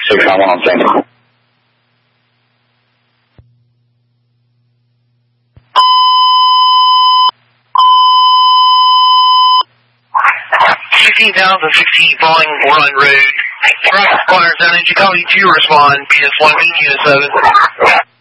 691 on standby. Falling Run Road. Rock Squire Zone, did you call you to respond? PS1 BQ7.